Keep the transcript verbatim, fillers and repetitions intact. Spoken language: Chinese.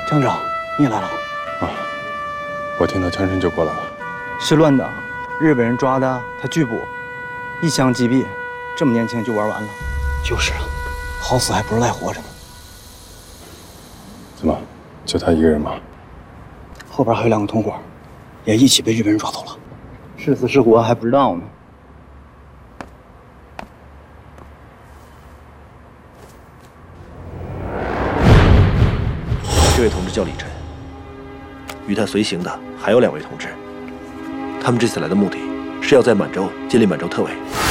厂长，你也来了。 啊，我听到枪声就过来了。 是乱党，日本人抓的，他拒捕，一枪击毙，这么年轻就玩完了。就是啊，好死还不如赖活着呢。 怎么，就他一个人吗？ 后边还有两个同伙，也一起被日本人抓走了。是死是活还不知道呢。 这位同志叫李晨，与他随行的还有两位同志，他们这次来的目的是要在满洲建立满洲特委。